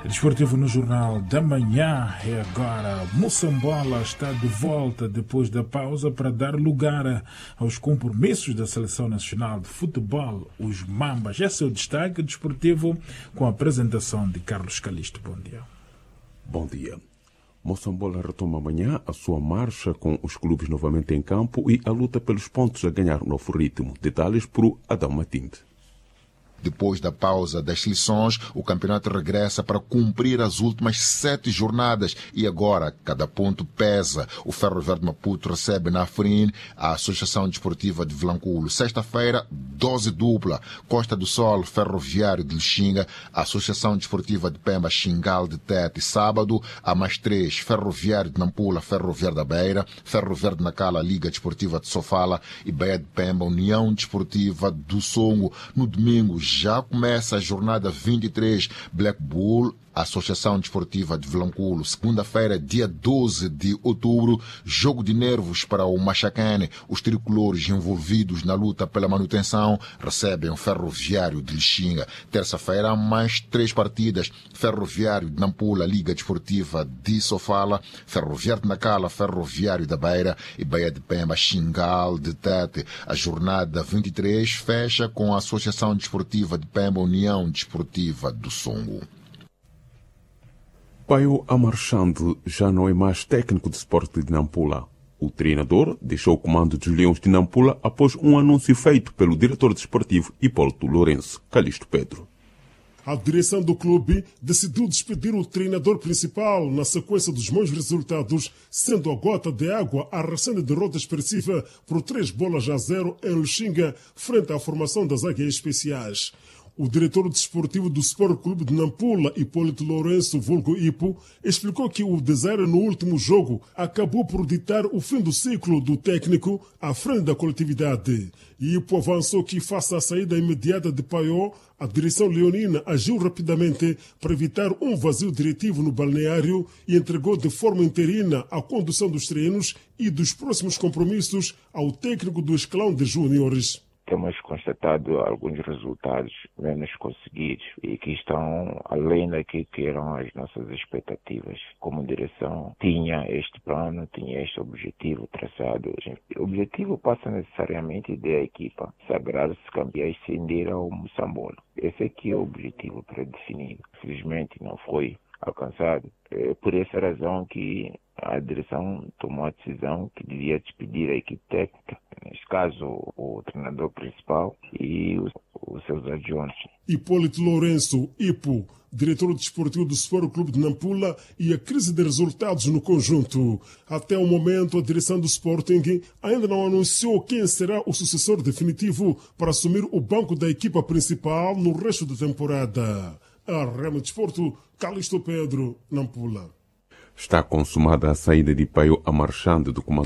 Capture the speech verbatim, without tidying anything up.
Desportivo no Jornal da Manhã é agora. Moçambola está de volta depois da pausa para dar lugar aos compromissos da Seleção Nacional de Futebol, os Mambas. Esse é o destaque desportivo com a apresentação de Carlos Calisto. Bom dia. Bom dia. Moçambola retoma amanhã a sua marcha com os clubes novamente em campo e a luta pelos pontos a ganhar um novo ritmo. Detalhes por Adão Matinde. Depois da pausa das seleções, o campeonato regressa para cumprir as últimas sete jornadas e agora cada ponto pesa. O Ferro Verde Maputo recebe na Afrin a Associação Desportiva de Vilanculo. Sexta-feira, dose dupla. Costa do Sol, Ferroviário de Lixinga, Associação Desportiva de Pemba, Xingal de Tete. Sábado, a mais três, Ferroviário de Nampula, Ferroviário da Beira, Ferro Verde Nacala, Liga Desportiva de Sofala e Baía de Pemba, União Desportiva do Songo. No domingo, já começa a jornada vinte e três, Black Bull, Associação Desportiva de Vilanculo. Segunda-feira, dia doze de outubro, jogo de nervos para o Machacane. Os tricolores envolvidos na luta pela manutenção recebem o Ferroviário de Lixinga. Terça-feira, mais três partidas, Ferroviário de Nampula, Liga Desportiva de Sofala, Ferroviário de Nacala, Ferroviário da Beira e Baía de Pemba, Xingal de Tete. A jornada vinte e três fecha com a Associação Desportiva de Pemba, União Desportiva do Songo. Paio Amarchande já não é mais técnico de esporte de Nampula. O treinador deixou o comando dos Leões de Nampula após um anúncio feito pelo diretor desportivo Hipólito Lourenço. Calixto Pedro. A direção do clube decidiu despedir o treinador principal na sequência dos maus resultados, sendo a gota de água a recente derrota expressiva por três bolas a zero em Lixinga, frente à formação das Águias Especiais. O diretor desportivo do Sport Clube de Nampula, Hipólito Lourenço, vulgo Ipo, explicou que o desaire no último jogo acabou por ditar o fim do ciclo do técnico à frente da coletividade. Ipo avançou que, face à saída imediata de Paió, a direção leonina agiu rapidamente para evitar um vazio diretivo no balneário e entregou de forma interina a condução dos treinos e dos próximos compromissos ao técnico do escalão de júniores. Temos constatado alguns resultados menos conseguidos e que estão além daquilo que eram as nossas expectativas. Como direção, tinha este plano, tinha este objetivo traçado. O objetivo passa necessariamente da equipa sagrar-se campeões sem ir ao Moçambola. Esse aqui é o objetivo predefinido. Felizmente não foi alcançado. É por essa razão que a direção tomou a decisão que devia despedir a equipe técnica, neste caso o treinador principal e os, os seus adjuntos. Hipólito Lourenço, Ipo, diretor desportivo do Sport Clube de Nampula, e a crise de resultados no conjunto. Até o momento, a direção do Sporting ainda não anunciou quem será o sucessor definitivo para assumir o banco da equipa principal no resto da temporada. A Rema Desporto, Calixto Pedro, Nampula. Está consumada a saída de Paio Amarchande do comando